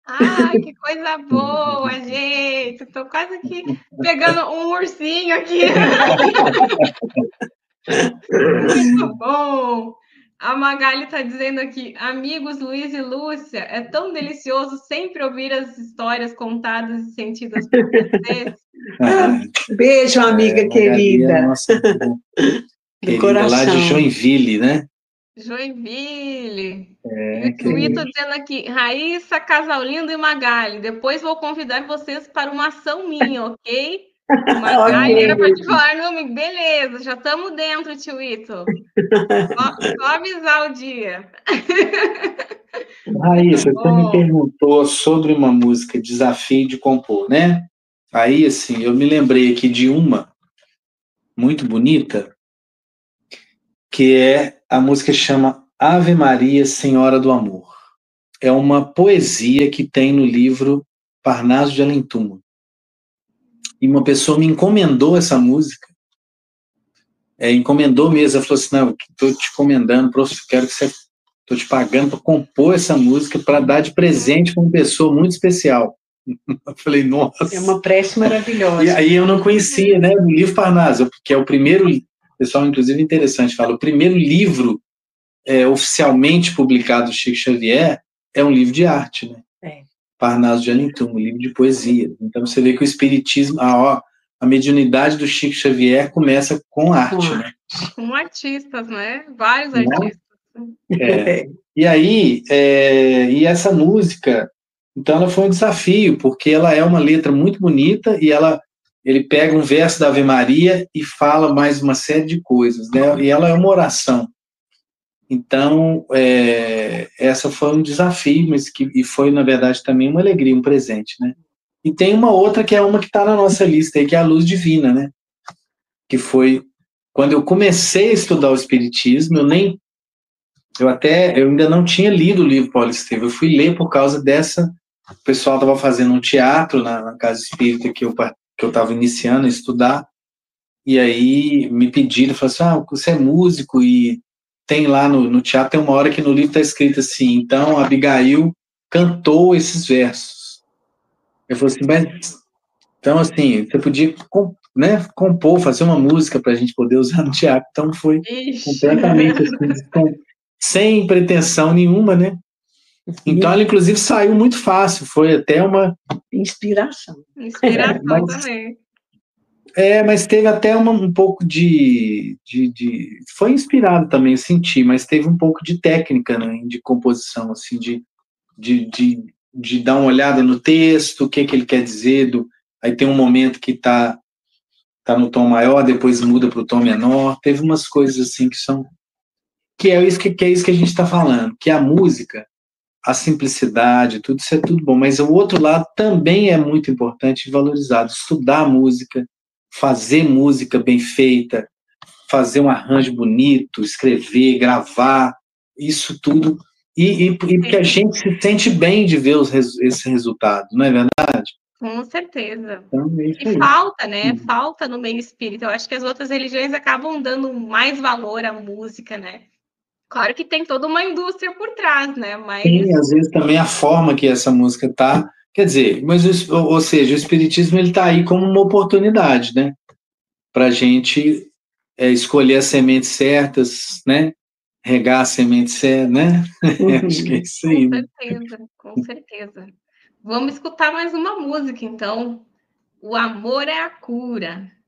Ai, que coisa boa, gente. Tô quase aqui pegando um ursinho aqui. Muito bom. A Magali está dizendo aqui, amigos Luiz e Lúcia, é tão delicioso sempre ouvir as histórias contadas e sentidas por vocês. Beijo, amiga querida. Nossa, querida coração. Lá de Joinville, né? Joinville. E o Ito dizendo aqui, Raíssa, Casal Lindo e Magali, depois vou convidar vocês para uma ação minha, ok? Magali era para te falar nome, beleza, já estamos dentro, tio Ito. Só avisar o dia. Raíssa, você me perguntou sobre uma música, Desafio de Compor, né? Aí, assim, eu me lembrei aqui de uma muito bonita, que é a música que chama Ave Maria, Senhora do Amor. É uma poesia que tem no livro Parnaso de Além Túmulo. E uma pessoa me encomendou essa música, encomendou mesmo, ela falou assim, não, estou te encomendando, quero que você, estou te pagando para compor essa música para dar de presente para uma pessoa muito especial. Eu falei, nossa. É uma prece maravilhosa. E aí eu não conhecia, né, o livro Parnaso, que é o primeiro, pessoal, inclusive interessante, fala, o primeiro livro oficialmente publicado do Chico Xavier é um livro de arte, né? Parnaso de Além Túmulo, um livro de poesia. Então você vê que o espiritismo, a mediunidade do Chico Xavier começa com arte, né? Com artistas, né? Vários artistas. E aí, e essa música, então ela foi um desafio, porque ela é uma letra muito bonita e ele pega um verso da Ave Maria e fala mais uma série de coisas, né? E ela é uma oração. Então, essa foi um desafio, mas e foi, na verdade, também uma alegria, um presente, né? E tem uma outra que é uma que está na nossa lista aí, que é a Luz Divina, né? Que foi quando eu comecei a estudar o Espiritismo, eu ainda não tinha lido o livro Paulo Estevam, eu fui ler por causa dessa, o pessoal estava fazendo um teatro na Casa Espírita que eu estava iniciando a estudar, e aí me pediram, falaram assim, você é músico e tem lá no teatro, tem uma hora que no livro está escrito assim, então Abigail cantou esses versos. Eu falei assim, mas, então assim, você podia compor, fazer uma música para a gente poder usar no teatro, então foi completamente assim, sem pretensão nenhuma, né? Então ela inclusive saiu muito fácil, foi até uma inspiração. Inspiração também. Mas teve até um pouco foi inspirado também, eu senti, mas teve um pouco de técnica, né, de composição, assim, de dar uma olhada no texto, o que ele quer dizer, aí tem um momento que tá no tom maior, depois muda para o tom menor, teve umas coisas assim que é isso que a gente está falando, que a música, a simplicidade, tudo isso é tudo bom, mas o outro lado também é muito importante e valorizado, estudar a música, fazer música bem feita, fazer um arranjo bonito, escrever, gravar, isso tudo, e porque a gente se sente bem de ver esse resultado, não é verdade? Com certeza. Então, e falta, né? Falta no meio espírita. Eu acho que as outras religiões acabam dando mais valor à música, né? Claro que tem toda uma indústria por trás, né? Mas... Sim, às vezes também a forma que essa música tá, quer dizer, mas ou seja, o espiritismo ele tá aí como uma oportunidade, né? Para a gente escolher as sementes certas, né? Regar as sementes certas, né? Acho que é isso aí. Com certeza, com certeza. Vamos escutar mais uma música, então. O Amor é a Cura.